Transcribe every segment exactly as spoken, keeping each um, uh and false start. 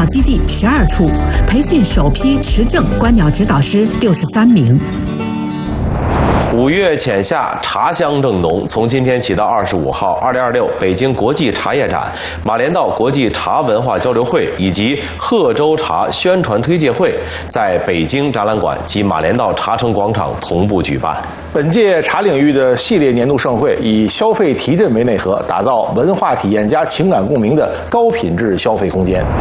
基地十二处，培训首批持证观鸟指导师六十三名。 五月浅夏，茶香正浓。从今天起到二十五号，二零二六北京国际茶叶展、马连道国际茶文化交流会以及贺州茶宣传推介会在北京展览馆及马连道茶城广场同步举办。 本届茶领域的系列年度盛会以消费提振为内核，打造文化体验加情感共鸣的高品质消费空间。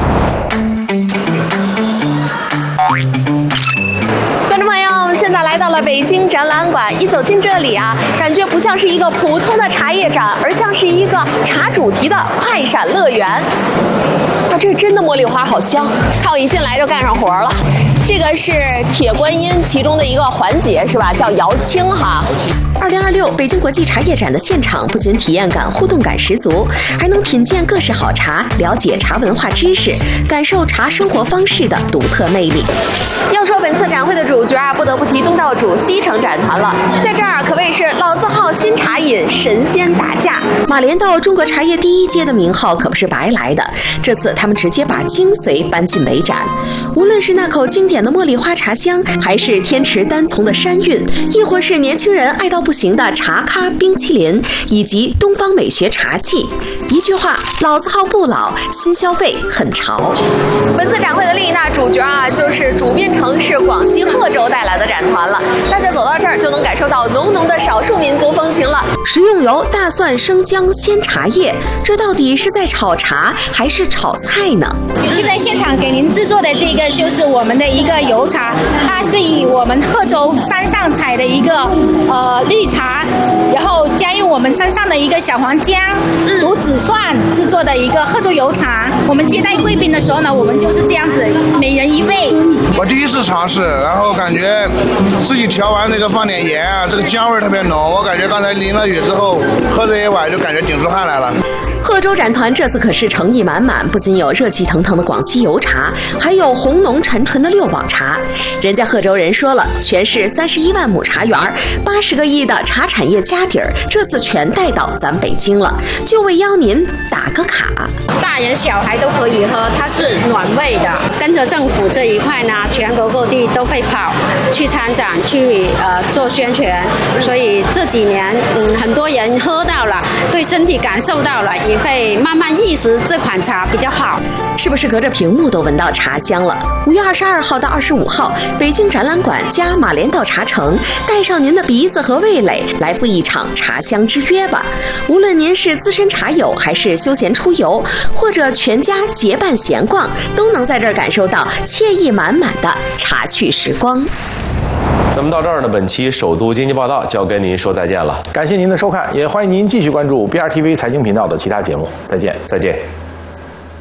现在来到了北京展览馆，一走进这里啊，感觉不像是一个普通的茶叶展，而像是一个茶主题的快闪乐园。啊，这真的茉莉花好香，看我一进来就干上活了。这个是铁观音其中的一个环节是吧？叫摇青哈。 二零二六北京国际茶叶展的现场不仅体验感、互动感十足，还能品鉴各式好茶，了解茶文化知识，感受茶生活方式的独特魅力。 要说本次展会的主角啊，不得不提东道主西城展团了，在这儿可谓是老字号新茶饮神仙打架。 马连道中国茶叶第一街的名号可不是白来的，这次他们直接把精髓搬进美展。无论是那口经典的茉莉花茶香，还是天池单丛的山韵，亦或是年轻人爱到不行的茶咖冰淇淋，以及东方美学茶器，一句话，老字号不老，新消费很潮。 本次展会的另一大主角啊，就是主宾城市广西贺州带来的展团了。大家走到这儿就能感受到浓浓的少数民族风情了。 食用油、大蒜、生姜、鲜茶叶，这到底是在炒茶还是炒菜呢？ 现在现场给您制作的这个就是我们的一个油茶，它是以我们贺州山上采的一个呃绿茶，然后加入我们山上的一个小黄姜、毒子蒜制作的一个贺州油茶。我们接待贵宾的时候呢，我们就是这样子，每人一位。 我第一次尝试，然后感觉自己调完这个放点盐啊，这个姜味特别浓。我感觉刚才淋了雨之后，喝这一碗就感觉顶出汗来了。 贺州展团这次可是诚意满满，不仅有热气腾腾的广西油茶，还有红浓沉醇的六堡茶。人家贺州人说了，全市三十一万亩茶园，八十个亿的茶产业家底儿，这次全带到咱北京了，就为邀您打个卡。 大人小孩都可以喝，它是暖胃的。跟着政府这一块呢，全国各地都会跑去参展，去呃做宣传，所以这几年嗯很多人喝到了，对身体感受到了，也会慢慢意识这款茶比较好。 是不是隔着屏幕都闻到茶香了？五月二十二号到二十五号，北京展览馆加马连道茶城，带上您的鼻子和味蕾，来赴一场茶香之约吧。无论您是资深茶友，还是休闲出游，或者全家结伴闲逛，都能在这儿感受到惬意满满的茶趣时光。 那么到这儿呢，本期首都经济报道就要跟您说再见了。 感谢您的收看，也欢迎您继续关注 B R T V 财经频道的其他节目。再见， 再见。